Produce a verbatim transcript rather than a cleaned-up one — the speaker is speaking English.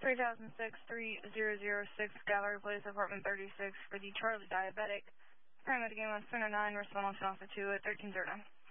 three thousand six, three zero zero six, Gallery Place, apartment thirty-six, for the Charlie Diabetic. Paramedic game on Center nine, response Alpha two at thirteen zero nine.